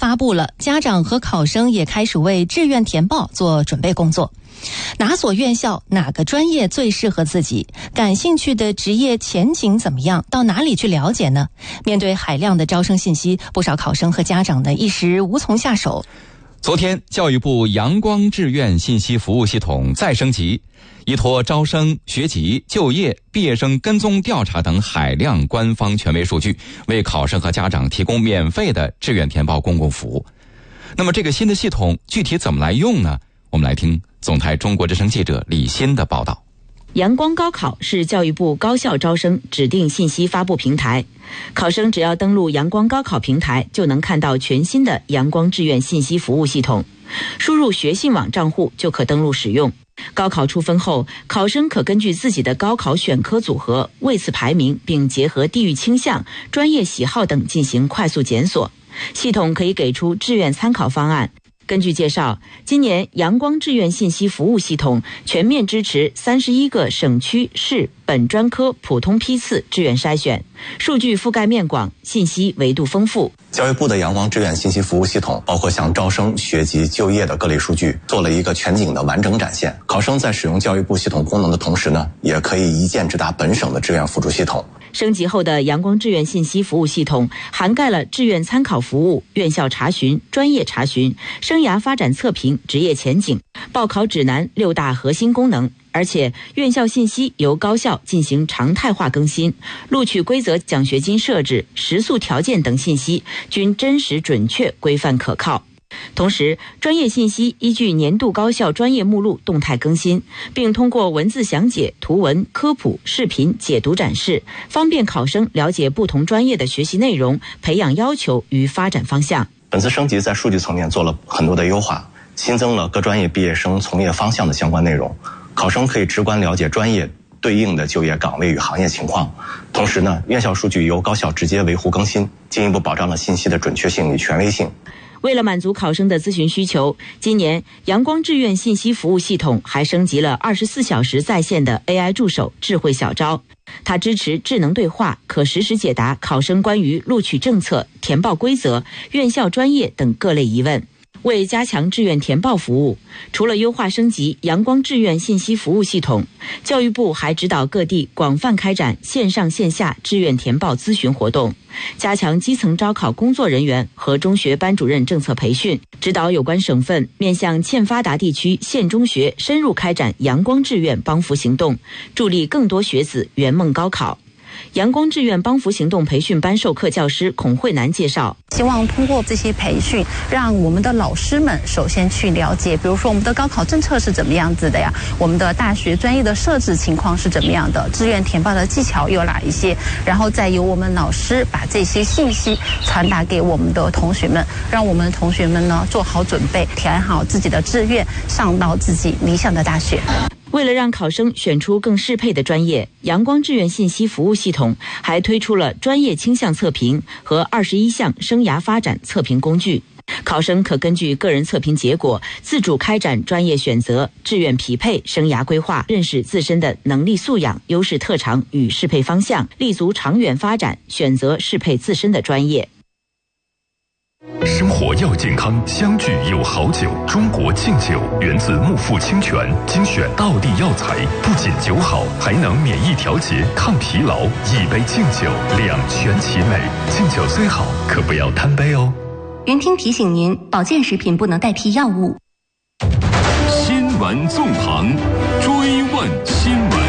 发布了，家长和考生也开始为志愿填报做准备工作。哪所院校哪个专业最适合自己？感兴趣的职业前景怎么样？到哪里去了解呢？面对海量的招生信息，不少考生和家长呢一时无从下手。 昨天，教育部阳光志愿信息服务系统再升级，依托招生、学籍、就业、毕业生跟踪调查等海量官方权威数据，为考生和家长提供免费的志愿填报公共服务。那么这个新的系统具体怎么来用呢？我们来听总台中国之声记者李欣的报道。 阳光高考是教育部高校招生指定信息发布平台，考生只要登录阳光高考平台，就能看到全新的阳光志愿信息服务系统，输入学信网账户就可登录使用。高考出分后，考生可根据自己的高考选科组合位次排名，并结合地域倾向、专业喜好等进行快速检索，系统可以给出志愿参考方案。根据介绍，今年阳光志愿信息服务系统全面支持31个省区市本专科普通批次志愿筛选，数据覆盖面广，信息维度丰富。 教育部的阳光志愿信息服务系统包括向招生、学籍、就业的各类数据，做了一个全景的完整展现。考生在使用教育部系统功能的同时呢，也可以一键直达本省的志愿辅助系统。 升级后的阳光志愿信息服务系统涵盖了志愿参考服务、院校查询、专业查询、生涯发展测评、职业前景、报考指南6大核心功能，而且院校信息由高校进行常态化更新，录取规则、奖学金设置、食宿条件等信息均真实准确、规范可靠。同时，专业信息依据年度高校专业目录动态更新，并通过文字详解、图文、科普、视频解读展示，方便考生了解不同专业的学习内容、培养要求与发展方向。 本次升级在数据层面做了很多的优化，新增了各专业毕业生从业方向的相关内容，考生可以直观了解专业对应的就业岗位与行业情况。同时呢，院校数据由高校直接维护更新，进一步保障了信息的准确性与权威性。 为了满足考生的咨询需求，今年阳光志愿信息服务系统还升级了24小时在线的 AI 助手智慧小招，它支持智能对话，可实时解答考生关于录取政策、填报规则、院校专业等各类疑问。为加强志愿填报服务，除了优化升级阳光志愿信息服务系统，教育部还指导各地广泛开展线上线下志愿填报咨询活动，加强基层招考工作人员和中学班主任政策培训，指导有关省份面向欠发达地区县中学深入开展阳光志愿帮扶行动，助力更多学子圆梦高考。阳光志愿帮扶行动培训班授课教师孔慧楠介绍， 希望通过这些培训，让我们的老师们首先去了解，比如说我们的高考政策是怎么样子的呀，我们的大学专业的设置情况是怎么样的，志愿填报的技巧有哪一些，然后再由我们老师把这些信息传达给我们的同学们，让我们同学们呢做好准备，填好自己的志愿，上到自己理想的大学。 为了让考生选出更适配的专业，阳光志愿信息服务系统还推出了专业倾向测评和21项生涯发展测评工具。考生可根据个人测评结果，自主开展专业选择、志愿匹配、生涯规划，认识自身的能力素养、优势特长与适配方向，立足长远发展，选择适配自身的专业。 生活要健康，相聚有好酒。中国敬酒源自木富清泉，精选道地药材，不仅酒好，还能免疫调节、抗疲劳。一杯敬酒，两全其美。敬酒虽好，可不要贪杯哦。 云听提醒您，保健食品不能代替药物。 新闻纵横，追问新闻。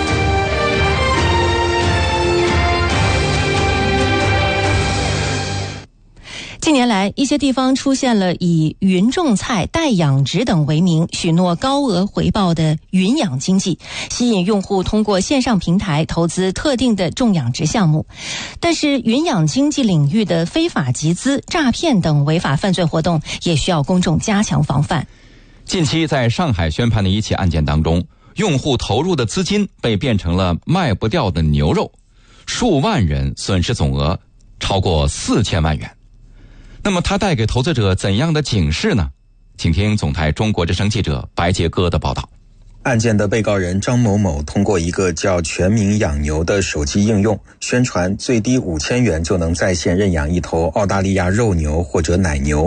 近年来，一些地方出现了以云种菜、代养殖等为名，许诺高额回报的云养经济，吸引用户通过线上平台投资特定的种养殖项目。但是，云养经济领域的非法集资、诈骗等违法犯罪活动，也需要公众加强防范。 近期在上海宣判的一起案件当中，用户投入的资金被变成了卖不掉的牛肉，数万人损失总额超过4000万元。那么它带给投资者怎样的警示呢？请听总台中国之声记者白杰哥的报道。 案件的被告人张某某通过一个叫全民养牛的手机应用，宣传最低5000元就能在线认养一头澳大利亚肉牛或者奶牛。